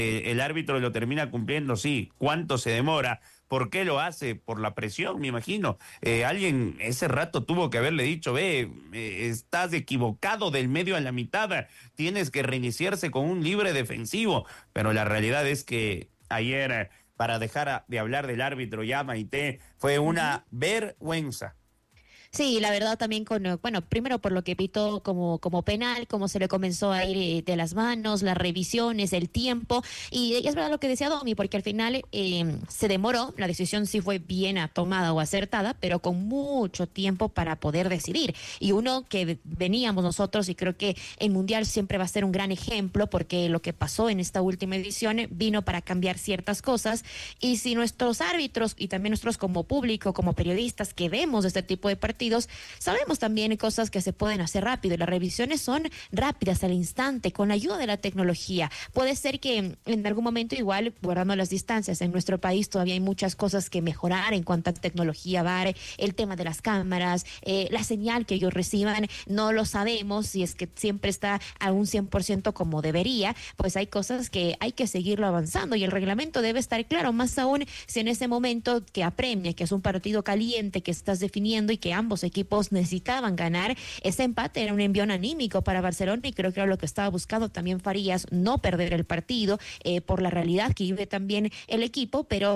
el árbitro lo termina cumpliendo, sí. ¿Cuánto se demora? ¿Por qué lo hace? Por la presión, me imagino. Alguien ese rato tuvo que haberle dicho, ve, estás equivocado del medio a la mitad, tienes que reiniciarse con un libre defensivo. Pero la realidad es que ayer, para dejar de hablar del árbitro ya, Maite, fue Ujú. una vergüenza. Sí, la verdad también bueno, primero por lo que pitó como penal, cómo se le comenzó a ir de las manos, las revisiones, el tiempo, y es verdad lo que decía Domi, porque al final se demoró, la decisión sí fue bien tomada o acertada, pero con mucho tiempo para poder decidir. Y uno que veníamos nosotros, y creo que el Mundial siempre va a ser un gran ejemplo, porque lo que pasó en esta última edición vino para cambiar ciertas cosas, y si nuestros árbitros y también nosotros como público, como periodistas que vemos este tipo de partidos, sabemos también cosas que se pueden hacer rápido y las revisiones son rápidas al instante con la ayuda de la tecnología. Puede ser que en algún momento igual, guardando las distancias, en nuestro país todavía hay muchas cosas que mejorar en cuanto a tecnología, VAR, el tema de las cámaras, la señal que ellos reciban, no lo sabemos si es que siempre está a un 100% como debería, pues hay cosas que hay que seguirlo avanzando y el reglamento debe estar claro, más aún si en ese momento que apremia, que es un partido caliente que estás definiendo y que ambos equipos necesitaban ganar, ese empate era un envión anímico para Barcelona y creo que era lo que estaba buscando también Farías, no perder el partido por la realidad que vive también el equipo, pero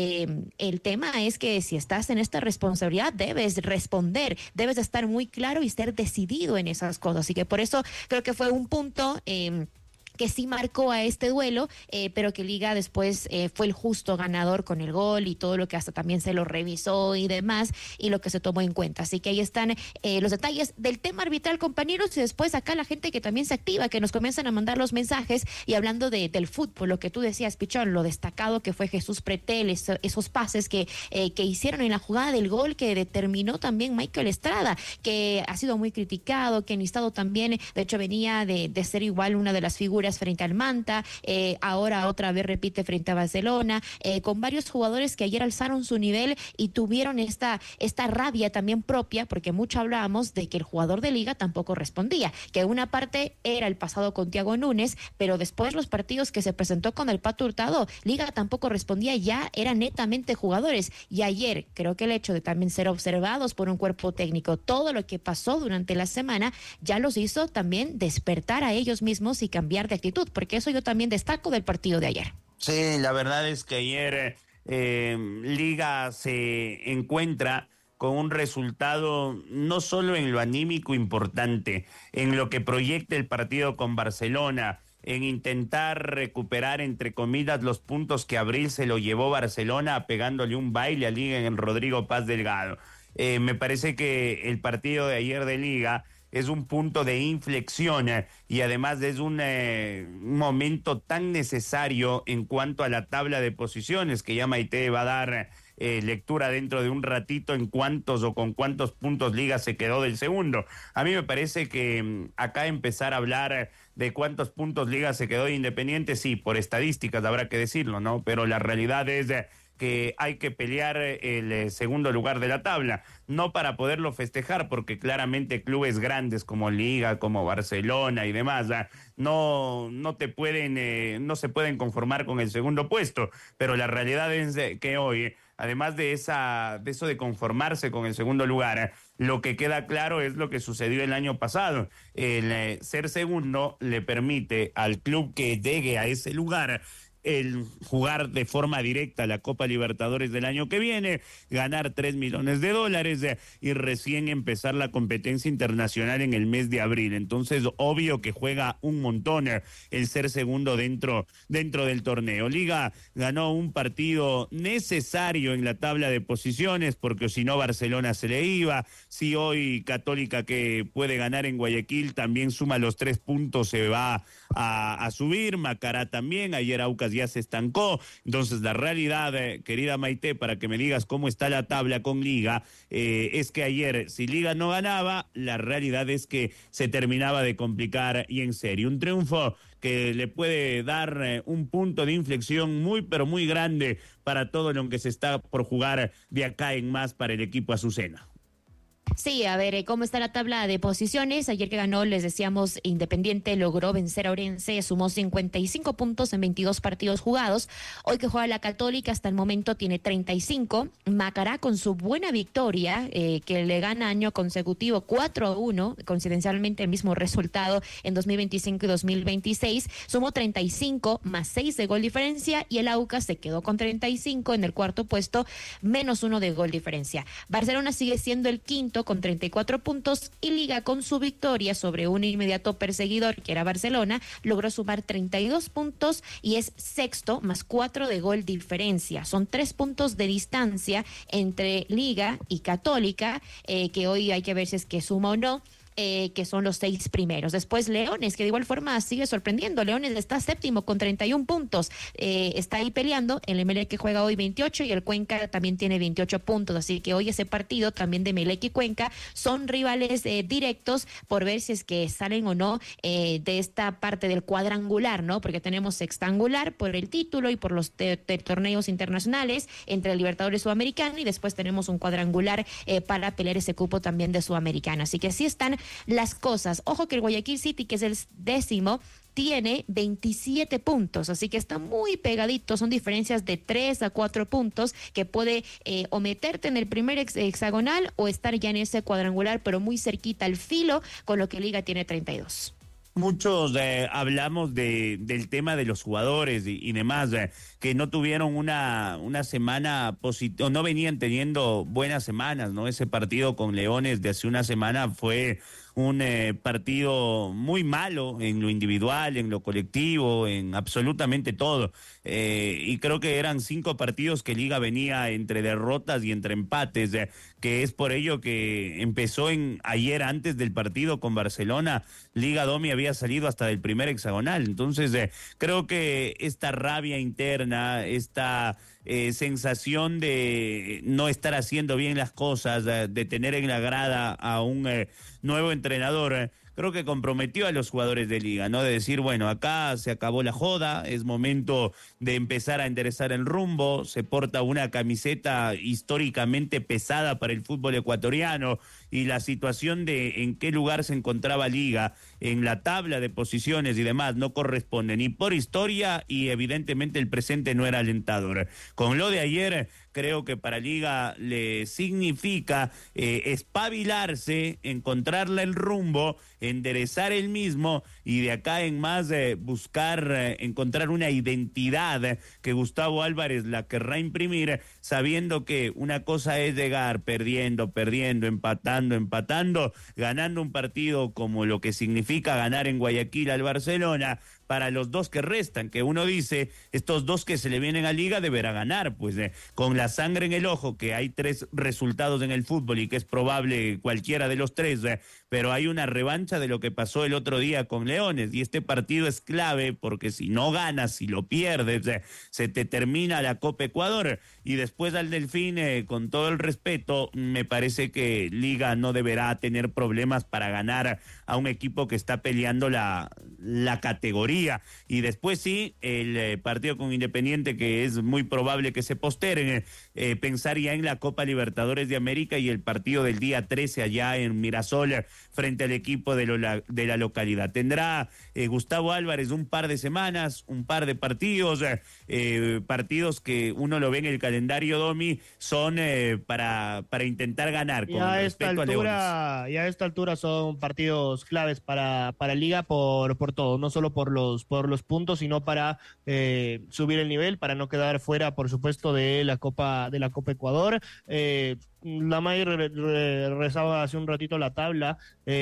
el tema es que si estás en esta responsabilidad debes responder, debes de estar muy claro y ser decidido en esas cosas, así que por eso creo que fue un punto que sí marcó a este duelo, pero que Liga después fue el justo ganador con el gol y todo lo que hasta también se lo revisó y demás, y lo que se tomó en cuenta. Así que ahí están los detalles del tema arbitral, compañeros, y después acá la gente que también se activa, que nos comienzan a mandar los mensajes, y hablando del fútbol, lo que tú decías, Pichón, lo destacado que fue Jesús Pretel, esos pases que hicieron en la jugada del gol que determinó también Michael Estrada, que ha sido muy criticado, que en estado también, de hecho venía de ser igual una de las figuras frente al Manta, ahora otra vez repite frente a Barcelona, con varios jugadores que ayer alzaron su nivel y tuvieron esta rabia también propia, porque mucho hablábamos de que el jugador de Liga tampoco respondía, que una parte era el pasado con Thiago Núñez, pero después los partidos que se presentó con el Pato Hurtado, Liga tampoco respondía, ya eran netamente jugadores, y ayer creo que el hecho de también ser observados por un cuerpo técnico, todo lo que pasó durante la semana, ya los hizo también despertar a ellos mismos y cambiar de actitud, porque eso yo también destaco del partido de ayer. Sí, la verdad es que ayer Liga se encuentra con un resultado no solo en lo anímico importante, en lo que proyecta el partido con Barcelona, en intentar recuperar, entre comillas, los puntos que Abril se lo llevó Barcelona pegándole un baile a Liga en el Rodrigo Paz Delgado. Me parece que el partido de ayer de Liga es un punto de inflexión y además es un momento tan necesario en cuanto a la tabla de posiciones que ya Maite va a dar lectura dentro de un ratito en cuántos o con cuántos puntos Liga se quedó del segundo. A mí me parece que acá empezar a hablar de cuántos puntos Liga se quedó de Independiente, sí, por estadísticas habrá que decirlo, ¿no? Pero la realidad es que hay que pelear el segundo lugar de la tabla, no para poderlo festejar, porque claramente clubes grandes como Liga, como Barcelona y demás, no te pueden, no se pueden conformar con el segundo puesto, pero la realidad es que hoy, además de eso de conformarse con el segundo lugar, lo que queda claro es lo que sucedió el año pasado. El ser segundo le permite al club que llegue a ese lugar el jugar de forma directa la Copa Libertadores del año que viene, ganar $3 millones y recién empezar la competencia internacional en el mes de abril. Entonces, obvio que juega un montón el ser segundo dentro del torneo. Liga ganó un partido necesario en la tabla de posiciones, porque si no Barcelona se le iba. Si hoy Católica, que puede ganar en Guayaquil, también suma los 3 puntos, se va a subir. Macará también, ayer Aucas ya se estancó. Entonces la realidad, querida Maite, para que me digas cómo está la tabla con Liga, es que ayer si Liga no ganaba, la realidad es que se terminaba de complicar y en serio. Un triunfo que le puede dar un punto de inflexión muy pero muy grande para todo lo que se está por jugar de acá en más para el equipo azucena. Sí, a ver, ¿cómo está la tabla de posiciones? Ayer que ganó, les decíamos, Independiente logró vencer a Orense, sumó 55 puntos en 22 partidos jugados. Hoy que juega la Católica, hasta el momento tiene 35. Macará, con su buena victoria, que le gana año consecutivo 4-1, coincidencialmente el mismo resultado en 2025 y 2026, sumó 35 más 6 de gol diferencia, y el Aucas se quedó con 35 en el cuarto puesto, menos 1 de gol diferencia. Barcelona sigue siendo el quinto con 34 puntos, y Liga, con su victoria sobre un inmediato perseguidor que era Barcelona, logró sumar 32 puntos y es sexto más 4 de gol diferencia. Son 3 puntos de distancia entre Liga y Católica, que hoy hay que ver si es que suma o no. Que son los 6 primeros. Después Leones, que de igual forma sigue sorprendiendo. Leones está séptimo con 31 puntos. Está ahí peleando. El Emelec, que juega hoy, 28, y el Cuenca también tiene 28 puntos. Así que hoy ese partido también de Emelec y Cuenca son rivales directos por ver si es que salen o no de esta parte del cuadrangular, ¿no? Porque tenemos sextangular por el título y por los torneos internacionales entre el Libertadores Sudamericano, y después tenemos un cuadrangular para pelear ese cupo también de Sudamericana. Así que sí están las cosas. Ojo que el Guayaquil City, que es el 10º, tiene 27 puntos, así que está muy pegadito. Son diferencias de 3 a 4 puntos que puede o meterte en el primer hexagonal o estar ya en ese cuadrangular, pero muy cerquita al filo, con lo que Liga tiene 32. Muchos hablamos del tema de los jugadores y demás, que no tuvieron una semana positiva, no venían teniendo buenas semanas, ¿no? Ese partido con Leones de hace una semana fue un partido muy malo en lo individual, en lo colectivo, en absolutamente todo. Y creo que eran 5 partidos que Liga venía entre derrotas y entre empates, que es por ello que empezó ayer, antes del partido con Barcelona, Liga Domi había salido hasta del primer hexagonal. Entonces, creo que esta rabia interna, esta sensación de no estar haciendo bien las cosas, de tener en la grada a un nuevo entrenador, creo que comprometió a los jugadores de Liga, ¿no? De decir, bueno, acá se acabó la joda, es momento de empezar a enderezar el rumbo. Se porta una camiseta históricamente pesada para el fútbol ecuatoriano, y la situación de en qué lugar se encontraba Liga en la tabla de posiciones y demás no corresponde ni por historia, y evidentemente el presente no era alentador. Con lo de ayer, creo que para Liga le significa espabilarse, encontrarle el rumbo, enderezar el mismo, y de acá en más buscar encontrar una identidad que Gustavo Álvarez la querrá imprimir, sabiendo que una cosa es llegar perdiendo, empatando, ganando un partido como lo que significa ganar en Guayaquil al Barcelona. Para los 2 que restan, que uno dice, estos 2 que se le vienen a Liga deberá ganar, pues con la sangre en el ojo, que hay 3 resultados en el fútbol y que es probable cualquiera de los 3, pero hay una revancha de lo que pasó el otro día con Leones, y este partido es clave porque si no ganas, si lo pierdes, se te termina la Copa Ecuador. Y después al Delfín, con todo el respeto, me parece que Liga no deberá tener problemas para ganar a un equipo que está peleando la categoría. Y después sí, el partido con Independiente, que es muy probable que se posteren, pensar ya en la Copa Libertadores de América y el partido del día 13 allá en Mirasol frente al equipo de la localidad. Tendrá Gustavo Álvarez un par de semanas, un par de partidos, partidos que uno lo ve en el calendario, Domi, son para intentar ganar con respecto a Leones. Y a esta altura son partidos claves para Liga por todo, no solo por los puntos, sino para subir el nivel, para no quedar fuera, por supuesto, de la Copa Ecuador. La May rezaba hace un ratito la tabla,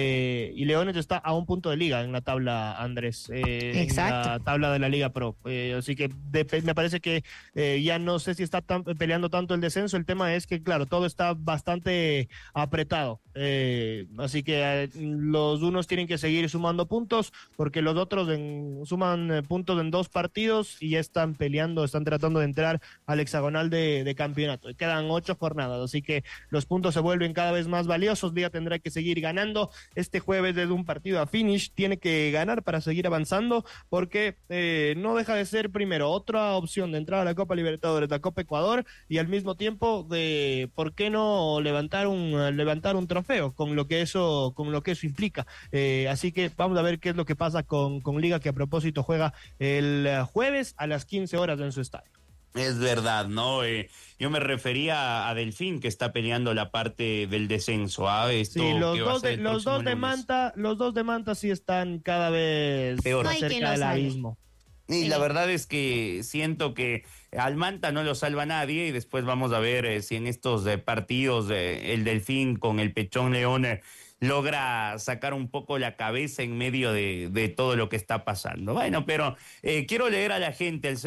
y Leones está a un punto de Liga en la tabla, Andrés, Exacto. en la tabla de la Liga Pro, así que me parece que ya no sé si está peleando tanto el descenso. El tema es que, claro, todo está bastante apretado, así que los unos tienen que seguir sumando puntos, porque los otros suman puntos en 2 partidos y ya están tratando de entrar al hexagonal de campeonato. Quedan 8 jornadas, así que los puntos se vuelven cada vez más valiosos. Liga tendrá que seguir ganando. Este jueves desde un partido a finish tiene que ganar para seguir avanzando, porque no deja de ser primero otra opción de entrar a la Copa Libertadores, la Copa Ecuador, y al mismo tiempo de por qué no levantar un trofeo con lo que eso implica. Así que vamos a ver qué es lo que pasa con Liga, que a propósito juega el jueves a las 15 horas en su estadio. Es verdad, ¿no? Yo me refería a Delfín, que está peleando la parte del descenso. Sí, los dos de Manta sí están cada vez peor, más cerca del abismo. Y la verdad es que siento que al Manta no lo salva nadie, y después vamos a ver si en estos partidos el Delfín con el Pechón León logra sacar un poco la cabeza en medio de todo lo que está pasando. Bueno, pero quiero leer a la gente al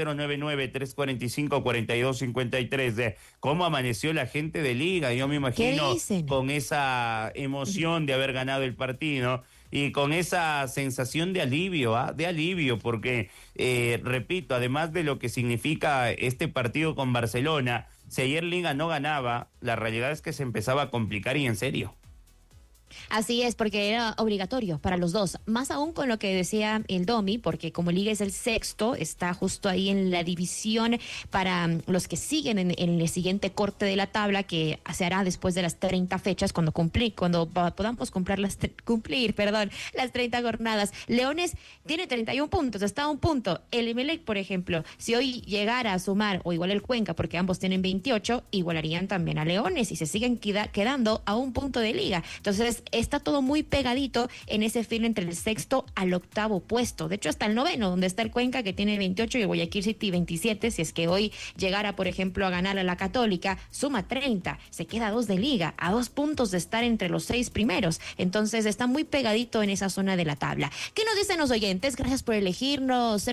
099-345-4253 de cómo amaneció la gente de Liga. Yo me imagino con esa emoción de haber ganado el partido y con esa sensación de alivio, porque, repito, además de lo que significa este partido con Barcelona, si ayer Liga no ganaba, la realidad es que se empezaba a complicar, y en serio. Así es, porque era obligatorio para los dos, más aún con lo que decía el Domi, porque como Liga es el sexto, está justo ahí en la división para los que siguen en el siguiente corte de la tabla, que se hará después de las 30 fechas, cuando podamos cumplir las 30 jornadas. Leones tiene 31 puntos, está a un punto. El Emelec, por ejemplo, si hoy llegara a sumar, o igual el Cuenca, porque ambos tienen 28, igualarían también a Leones y se siguen quedando a un punto de Liga. Entonces, está todo muy pegadito en ese filo entre el sexto al octavo puesto. De hecho, hasta el noveno, donde está el Cuenca, que tiene 28, y el Guayaquil City 27. Si es que hoy llegara, por ejemplo, a ganar a la Católica, suma 30. Se queda a 2 de Liga, a 2 puntos de estar entre los 6 primeros. Entonces, está muy pegadito en esa zona de la tabla. ¿Qué nos dicen los oyentes? Gracias por elegirnos.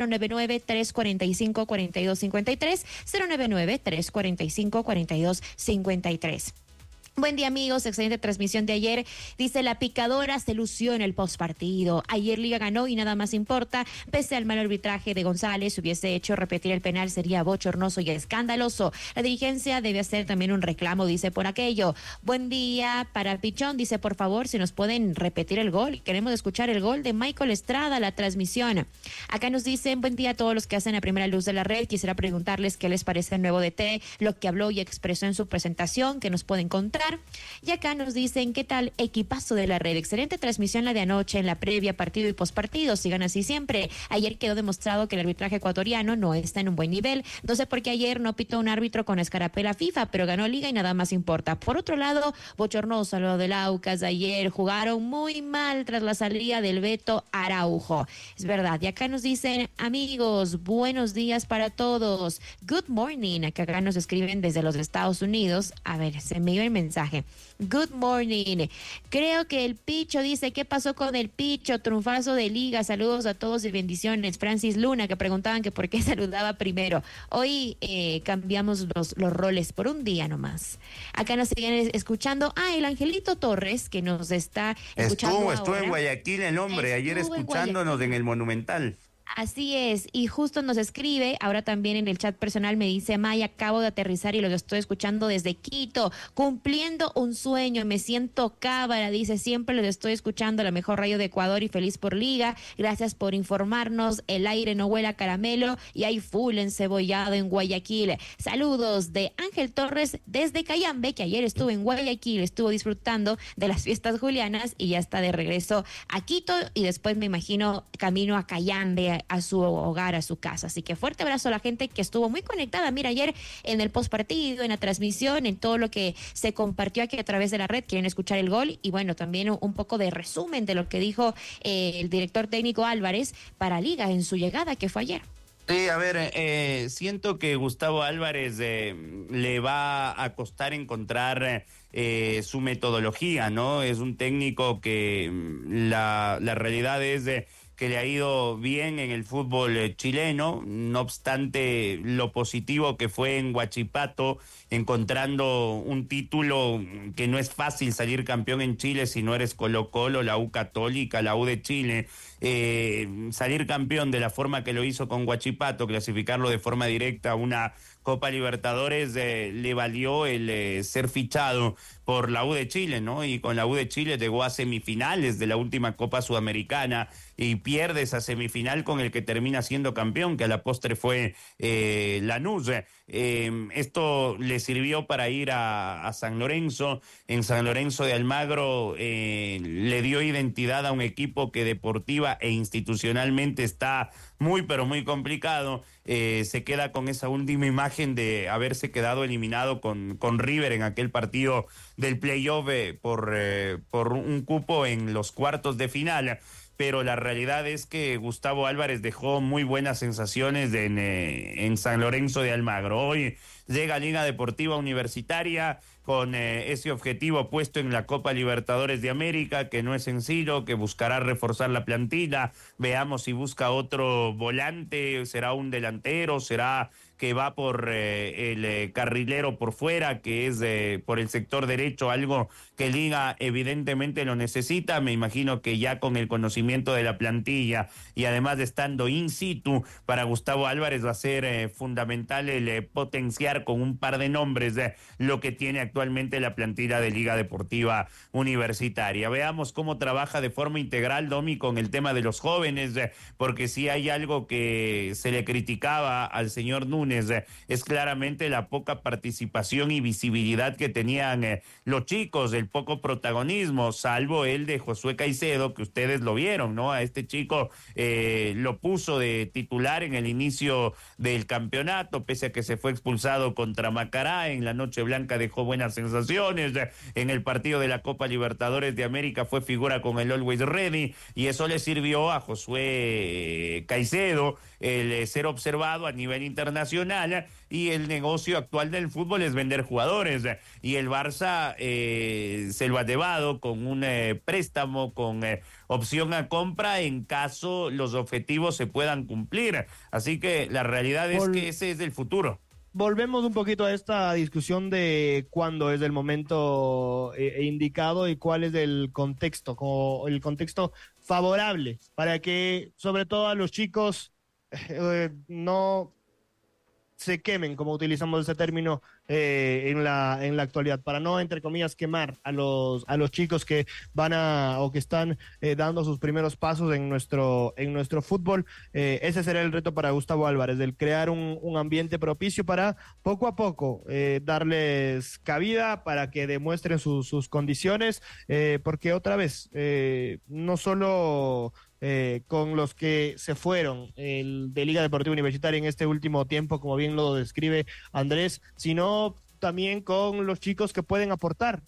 099-345-4253. 099-345-4253. Buen día, amigos, excelente transmisión de ayer. Dice: la picadora se lució en el postpartido. Ayer Liga ganó y nada más importa. Pese al mal arbitraje de González, hubiese hecho repetir el penal, sería bochornoso y escandaloso. La dirigencia debe hacer también un reclamo, dice, por aquello. Buen día para Pichón, dice, por favor, si nos pueden repetir el gol. Queremos escuchar el gol de Michael Estrada, la transmisión. Acá nos dicen: buen día a todos los que hacen la primera luz de la red. Quisiera preguntarles qué les parece el nuevo DT, lo que habló y expresó en su presentación, que nos pueden contar. Y acá nos dicen: ¿qué tal equipazo de la red? Excelente transmisión la de anoche, en la previa, partido y postpartido. Sigan así siempre. Ayer quedó demostrado que el arbitraje ecuatoriano no está en un buen nivel. No sé por qué ayer no pitó un árbitro con escarapela FIFA, pero ganó Liga y nada más importa. Por otro lado, bochornoso lo del Aucas. Ayer jugaron muy mal tras la salida del Beto Araujo. Es verdad. Y acá nos dicen: amigos, buenos días para todos. Good morning. Acá nos escriben desde los Estados Unidos. A ver, se me iba el mensaje. Good morning. Creo que el Picho dice: ¿qué pasó con el Picho? Triunfazo de Liga. Saludos a todos y bendiciones. Francis Luna, que preguntaban que por qué saludaba primero. Hoy cambiamos los roles por un día nomás. Acá nos siguen escuchando. El Angelito Torres, que nos está escuchando. Estuvo en Guayaquil el hombre, ayer escuchándonos en el Monumental. Así es, y justo nos escribe, ahora también en el chat personal me dice: Maya, acabo de aterrizar y lo estoy escuchando desde Quito, cumpliendo un sueño, me siento cábala, dice, siempre lo estoy escuchando, la mejor radio de Ecuador y feliz por Liga, gracias por informarnos, el aire no huele a caramelo y hay full encebollado en Guayaquil. Saludos de Ángel Torres desde Cayambe, que ayer estuvo en Guayaquil, estuvo disfrutando de las fiestas julianas y ya está de regreso a Quito, y después me imagino camino a Cayambe, a su hogar, a su casa. Así que fuerte abrazo a la gente que estuvo muy conectada. Mira, ayer en el postpartido, en la transmisión, en todo lo que se compartió aquí a través de la red, quieren escuchar el gol y bueno, también un poco de resumen de lo que dijo el director técnico Álvarez para Liga en su llegada, que fue ayer. Sí, a ver, siento que Gustavo Álvarez le va a costar encontrar su metodología, ¿no? Es un técnico que la realidad es que le ha ido bien en el fútbol chileno, no obstante lo positivo que fue en Huachipato, encontrando un título que no es fácil salir campeón en Chile si no eres Colo-Colo, la U Católica, la U de Chile, salir campeón de la forma que lo hizo con Huachipato, clasificarlo de forma directa a una Copa Libertadores, le valió el ser fichado por la U de Chile, ¿no? Y con la U de Chile llegó a semifinales de la última Copa Sudamericana y pierde esa semifinal con el que termina siendo campeón, que a la postre fue Lanús. Esto le sirvió para ir a San Lorenzo. En San Lorenzo de Almagro le dio identidad a un equipo que deportiva e institucionalmente está muy, pero muy complicado. Se queda con esa última imagen de haberse quedado eliminado con River en aquel partido del playoff por un cupo en los cuartos de final. Pero la realidad es que Gustavo Álvarez dejó muy buenas sensaciones en San Lorenzo de Almagro. Hoy llega a Liga Deportiva Universitaria con ese objetivo puesto en la Copa Libertadores de América, que no es sencillo, que buscará reforzar la plantilla. Veamos si busca otro volante, será un delantero, será que va por el carrilero por fuera, que es por el sector derecho, algo que Liga evidentemente lo necesita. Me imagino que ya con el conocimiento de la plantilla y además de estando in situ, para Gustavo Álvarez va a ser fundamental el potenciar con un par de nombres lo que tiene actualmente la plantilla de Liga Deportiva Universitaria. Veamos cómo trabaja de forma integral Domi con el tema de los jóvenes, porque si hay algo que se le criticaba al señor Núñez, es claramente la poca participación y visibilidad que tenían los chicos, el poco protagonismo, salvo el de Josué Caicedo, que ustedes lo vieron, ¿no? A este chico lo puso de titular en el inicio del campeonato, pese a que se fue expulsado contra Macará. En la Noche Blanca dejó buenas sensaciones, en el partido de la Copa Libertadores de América fue figura con el Always Ready, y eso le sirvió a Josué Caicedo el ser observado a nivel internacional. Y el negocio actual del fútbol es vender jugadores, y el Barça se lo ha llevado con un préstamo, con opción a compra en caso los objetivos se puedan cumplir. Así que la realidad es que ese es el futuro. Volvemos un poquito a esta discusión de cuándo es el momento indicado y cuál es el contexto, como el contexto favorable para que sobre todo a los chicos no se quemen, como utilizamos ese término en la actualidad, para no, entre comillas, quemar a los chicos que van o que están dando sus primeros pasos en nuestro fútbol. Ese será el reto para Gustavo Álvarez, el crear un ambiente propicio para poco a poco darles cabida para que demuestren sus condiciones, porque otra vez, no solo con los que se fueron de Liga Deportiva Universitaria en este último tiempo, como bien lo describe Andrés, sino también con los chicos que pueden aportar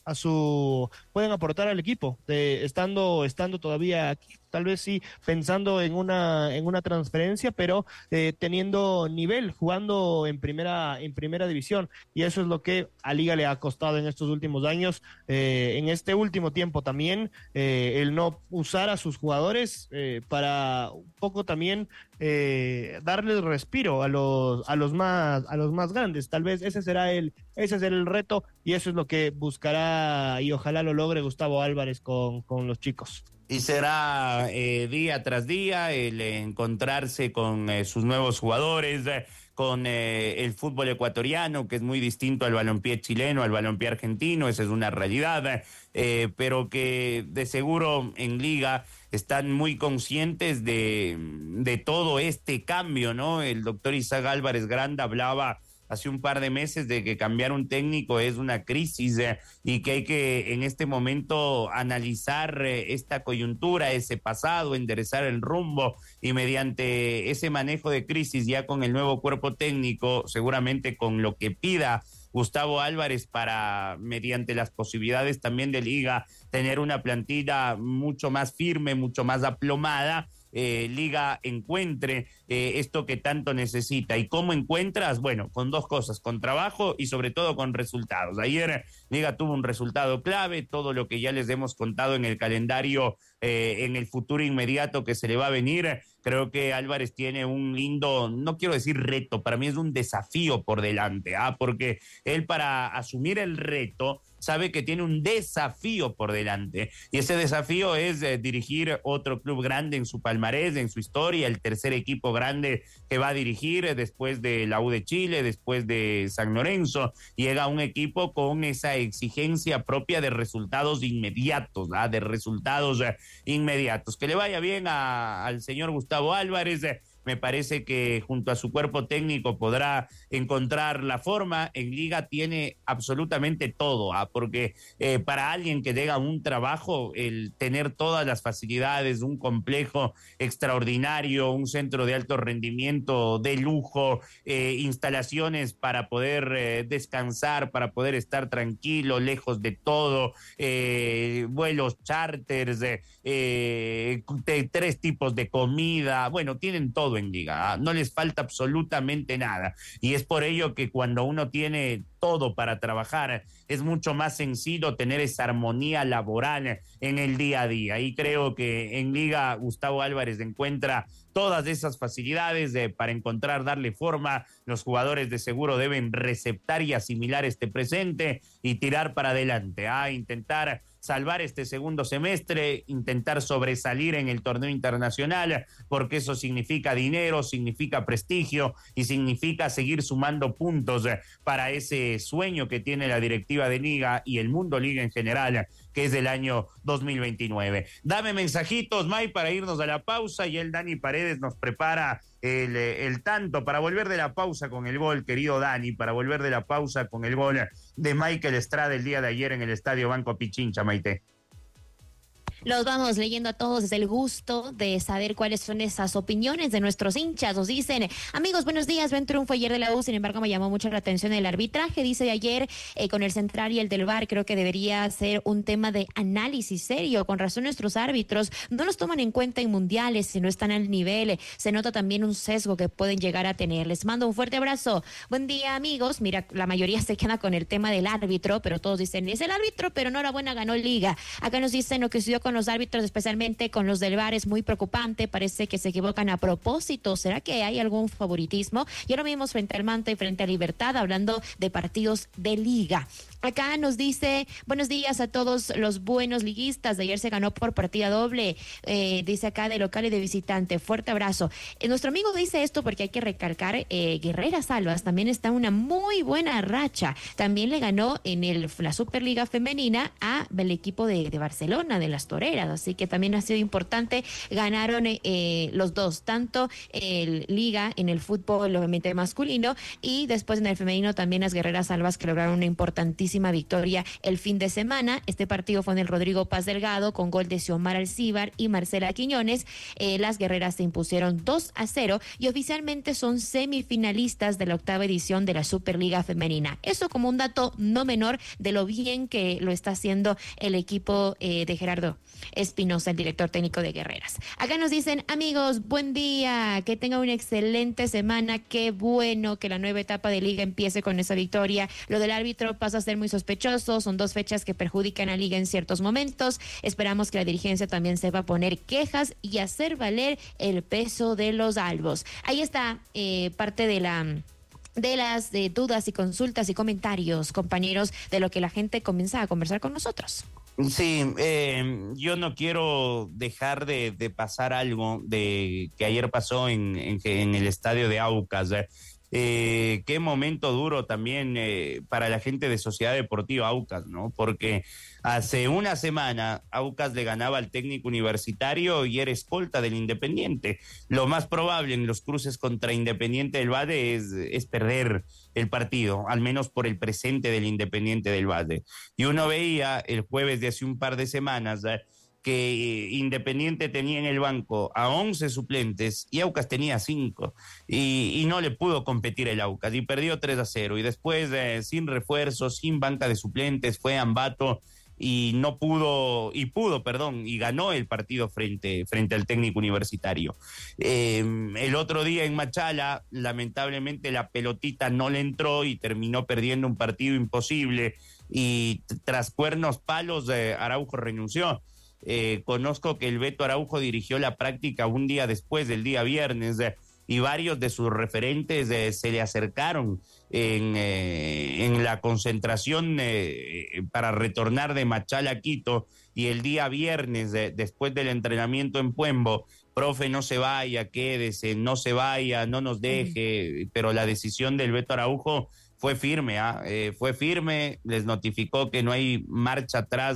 al equipo, estando todavía aquí, tal vez sí pensando en una transferencia, pero teniendo nivel, jugando en primera división, y eso es lo que a Liga le ha costado en estos últimos años, en este último tiempo también, el no usar a sus jugadores para un poco también darles respiro a los más grandes. Tal vez ese será el reto, y eso es lo que buscará y ojalá lo logre Gustavo Álvarez con los chicos. Y será día tras día el encontrarse con sus nuevos jugadores, con el fútbol ecuatoriano, que es muy distinto al balompié chileno, al balompié argentino. Esa es una realidad, pero que de seguro en Liga están muy conscientes de todo este cambio, ¿no? El doctor Isaac Álvarez Granda hablaba hace un par de meses de que cambiar un técnico es una crisis, y que hay que en este momento analizar esta coyuntura, ese pasado, enderezar el rumbo, y mediante ese manejo de crisis ya con el nuevo cuerpo técnico, seguramente con lo que pida Gustavo Álvarez para, mediante las posibilidades también de Liga, tener una plantilla mucho más firme, mucho más aplomada, Liga encuentre esto que tanto necesita. ¿Y cómo encuentras? Bueno, con dos cosas, con trabajo y sobre todo con resultados. Ayer Liga tuvo un resultado clave, todo lo que ya les hemos contado en el calendario, en el futuro inmediato que se le va a venir. Creo que Álvarez tiene un lindo, no quiero decir reto, para mí es un desafío por delante, porque él, para asumir el reto, sabe que tiene un desafío por delante, y ese desafío es dirigir otro club grande en su palmarés, en su historia, el tercer equipo grande que va a dirigir después de la U de Chile, después de San Lorenzo. Llega un equipo con esa exigencia propia de resultados inmediatos, ¿ah? De resultados inmediatos. Que le vaya bien al señor Gustavo Álvarez. Me parece que junto a su cuerpo técnico podrá encontrar la forma. En Liga tiene absolutamente todo, porque para alguien que tenga un trabajo, el tener todas las facilidades, un complejo extraordinario, un centro de alto rendimiento de lujo, instalaciones para poder descansar, para poder estar tranquilo, lejos de todo, vuelos charters, 3 tipos de comida, bueno, tienen todo en Liga, no les falta absolutamente nada, y es por ello que cuando uno tiene todo para trabajar, es mucho más sencillo tener esa armonía laboral en el día a día, y creo que en Liga Gustavo Álvarez encuentra todas esas facilidades para encontrar, darle forma. Los jugadores de seguro deben receptar y asimilar este presente y tirar para adelante, intentar salvar este segundo semestre, intentar sobresalir en el torneo internacional, porque eso significa dinero, significa prestigio y significa seguir sumando puntos para ese sueño que tiene la directiva de Liga y el mundo Liga en general, que es del año 2029. Dame mensajitos, May, para irnos a la pausa, y el Dani Paredes nos prepara el tanto para volver de la pausa con el gol, querido Dani, para volver de la pausa con el gol de Michael Estrada el día de ayer en el Estadio Banco Pichincha, Maite. Los vamos leyendo a todos, es el gusto de saber cuáles son esas opiniones de nuestros hinchas. Nos dicen, amigos, buenos días, buen triunfo ayer de la U, sin embargo me llamó mucho la atención el arbitraje, dice de ayer, con el central y el del VAR, creo que debería ser un tema de análisis serio. Con razón nuestros árbitros no los toman en cuenta en mundiales, si no están al nivel, se nota también un sesgo que pueden llegar a tener. Les mando un fuerte abrazo. Buen día, amigos. Mira, la mayoría se queda con el tema del árbitro, pero todos dicen, es el árbitro, pero enhorabuena, ganó Liga. Acá nos dicen lo que sucedió con los árbitros, especialmente con los del VAR, es muy preocupante, parece que se equivocan a propósito. ¿Será que hay algún favoritismo? Ya lo vimos frente al Manta y frente a Libertad, hablando de partidos de Liga. Acá nos dice, buenos días a todos los buenos liguistas, de ayer se ganó por partida doble, dice acá de local y de visitante, fuerte abrazo. Nuestro amigo dice esto porque hay que recalcar, Guerrera Salvas también está en una muy buena racha, también le ganó en la Superliga Femenina al equipo de Barcelona, de las Toreras, así que también ha sido importante, ganaron los dos, tanto el Liga en el fútbol obviamente masculino, y después en el femenino también las Guerreras Salvas, que lograron una importantísima victoria el fin de semana. Este partido fue en el Rodrigo Paz Delgado con gol de Xiomara Alcíbar y Marcela Quiñones. Las guerreras se impusieron 2-0 y oficialmente son semifinalistas de la 8ª edición de la Superliga Femenina. Eso como un dato no menor de lo bien que lo está haciendo el equipo de Gerardo Espinosa, el director técnico de Guerreras. Acá nos dicen, amigos, buen día, que tengan una excelente semana, qué bueno que la nueva etapa de Liga empiece con esa victoria. Lo del árbitro pasa a ser muy sospechoso, son 2 fechas que perjudican a Liga en ciertos momentos. Esperamos que la dirigencia también sepa poner quejas y hacer valer el peso de los albos. Ahí está parte de las dudas y consultas y comentarios, compañeros, de lo que la gente comienza a conversar con nosotros. Sí, yo no quiero dejar de pasar algo de que ayer pasó en el estadio de Aucas. Qué momento duro también para la gente de Sociedad Deportiva Aucas, ¿no? Porque hace una semana Aucas le ganaba al Técnico Universitario y era escolta del Independiente. Lo más probable en los cruces contra Independiente del Valle es perder el partido, al menos por el presente del Independiente del Valle. Y uno veía el jueves de hace un par de semanas que Independiente tenía en el banco a 11 suplentes y Aucas tenía 5 y no le pudo competir el Aucas y perdió 3-0 y después sin refuerzos, sin banca de suplentes, fue Ambato y ganó el partido frente al Técnico Universitario. El otro día en Machala, lamentablemente la pelotita no le entró y terminó perdiendo un partido imposible y tras cuernos palos Araujo renunció. Conozco que el Beto Araujo dirigió la práctica un día después del día viernes y varios de sus referentes se le acercaron en la concentración para retornar de Machala a Quito, y el día viernes, después del entrenamiento en Puembo: profe, no se vaya, quédese, no se vaya, no nos deje. Pero la decisión del Beto Araujo fue firme, fue firme, les notificó que no hay marcha atrás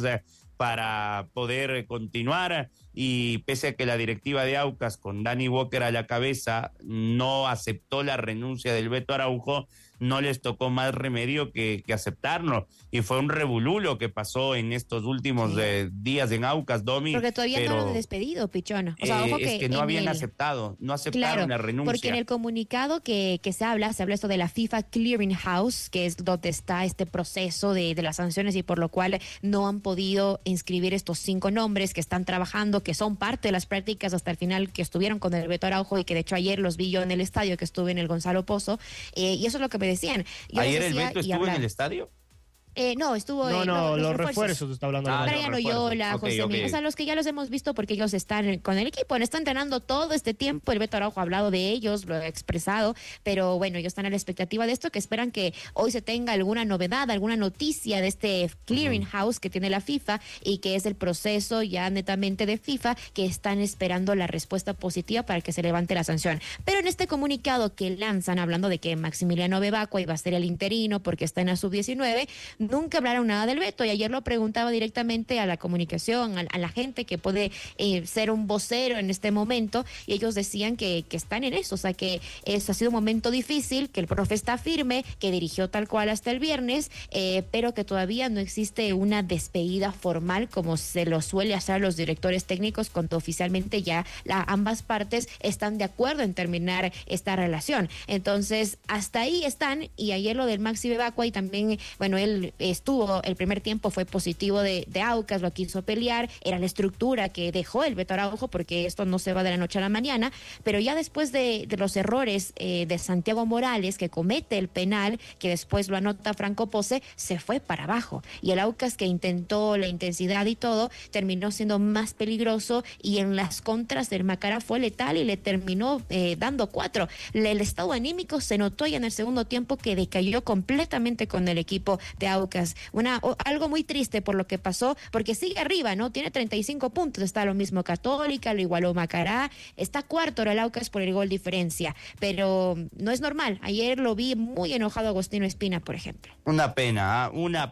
para poder continuar, y pese a que la directiva de Aucas, con Danny Walker a la cabeza, no aceptó la renuncia del Beto Araujo, no les tocó más remedio que aceptarlo, y fue un revolú lo que pasó en estos últimos días en Aucas, Domi. Porque todavía no lo han despedido, Pichón. O sea, ojo es que no habían aceptaron la renuncia. Porque en el comunicado que se habla esto de la FIFA Clearing House, que es donde está este proceso de las sanciones, y por lo cual no han podido inscribir estos 5 nombres que están trabajando, que son parte de las prácticas hasta el final, que estuvieron con el Beto Araujo, y que de hecho ayer los vi yo en el estadio, que estuve en el Gonzalo Pozo, y eso es lo que me decían. ¿Ayer el Beto estuvo en el estadio? No, estuvo... los refuerzos está hablando. Brian Oyola, José Miguel, o sea, los que ya los hemos visto porque ellos están con el equipo, están entrenando todo este tiempo. El Beto Araujo ha hablado de ellos, lo ha expresado, pero bueno, ellos están a la expectativa de esto, que esperan que hoy se tenga alguna novedad, alguna noticia de este clearing house que tiene la FIFA, y que es el proceso ya netamente de FIFA, que están esperando la respuesta positiva para que se levante la sanción. Pero en este comunicado que lanzan, hablando de que Maximiliano Bebacua iba a ser el interino porque está en la sub-19, nunca hablaron nada del Beto, y ayer lo preguntaba directamente a la comunicación, a la gente que puede ser un vocero en este momento, y ellos decían que están en eso, o sea, que eso ha sido un momento difícil, que el profe está firme, que dirigió tal cual hasta el viernes, pero que todavía no existe una despedida formal como se lo suele hacer a los directores técnicos cuando oficialmente ya ambas partes están de acuerdo en terminar esta relación. Entonces, hasta ahí están, y ayer lo del Maxi Bebacua, y también, bueno, él estuvo, el primer tiempo fue positivo de Aucas, lo quiso pelear, era la estructura que dejó el Beto Araujo, porque esto no se va de la noche a la mañana, pero ya después de los errores de Santiago Morales, que comete el penal, que después lo anota Franco Pose, se fue para abajo, y el Aucas, que intentó la intensidad y todo, terminó siendo más peligroso, y en las contras del Macará fue letal y le terminó dando 4. El estado anímico se notó ya en el segundo tiempo, que decayó completamente con el equipo de Aucas. Algo muy triste por lo que pasó, porque sigue arriba, ¿no? Tiene 35 puntos, está lo mismo Católica, lo igualó Macará, está cuarto el Aucas por el gol diferencia, pero no es normal. Ayer lo vi muy enojado Agostino Espina, por ejemplo. Una pena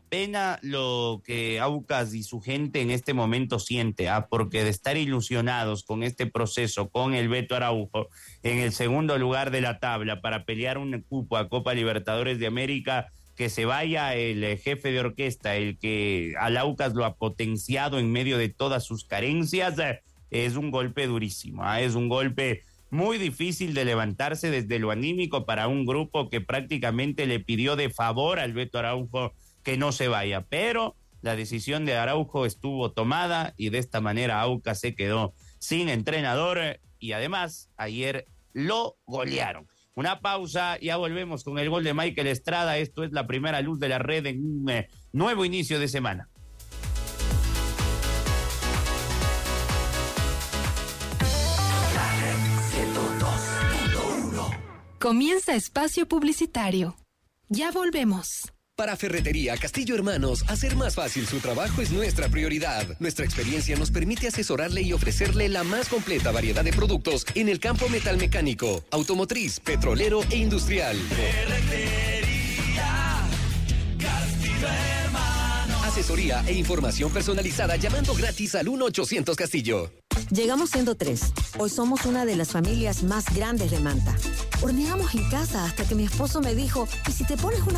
lo que Aucas y su gente en este momento siente, porque de estar ilusionados con este proceso, con el Beto Araujo en el segundo lugar de la tabla para pelear un cupo a Copa Libertadores de América, que se vaya el jefe de orquesta, el que al Aucas lo ha potenciado en medio de todas sus carencias, es un golpe durísimo, es un golpe muy difícil de levantarse desde lo anímico para un grupo que prácticamente le pidió de favor al Beto Araujo que no se vaya, pero la decisión de Araujo estuvo tomada, y de esta manera Aucas se quedó sin entrenador, y además ayer lo golearon. Una pausa, ya volvemos con el gol de Michael Estrada. Esto es La Primera Luz de la Red en un nuevo inicio de semana. La Red 102.1. Comienza espacio publicitario. Ya volvemos. Para Ferretería Castillo Hermanos, hacer más fácil su trabajo es nuestra prioridad. Nuestra experiencia nos permite asesorarle y ofrecerle la más completa variedad de productos en el campo metalmecánico, automotriz, petrolero e industrial. Ferretería Castillo Hermanos. Asesoría e información personalizada llamando gratis al 1-800 Castillo. Llegamos siendo 3. Hoy somos una de las familias más grandes de Manta. Horneamos en casa hasta que mi esposo me dijo, ¿y si te pones una